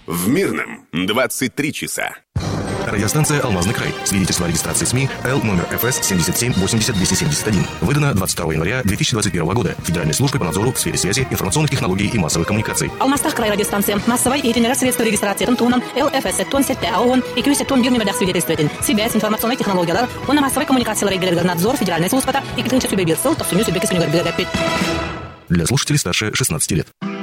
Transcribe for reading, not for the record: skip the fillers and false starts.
В Мирном 23 часа. Радиостанция «Алмазный край». Свидетельство о регистрации СМИ Л номер ФС 77-80-271. Выдано 22 января 2021 года Федеральной службой по надзору в сфере связи, информационных технологий и массовых коммуникаций. Алмастах край радиостанция. Массовой и средства регистрации Тунтуном ЛФС Тонсетте АОН и Кюсетон Бирнемедах свидетельствователь. Связь, информационные технологии. Он на массовой коммуникации надзор Федеральной службы и Китынча Сюбебирсел, то Суню Сюбекис Универбиргапит. Для слушателей старше 16 лет.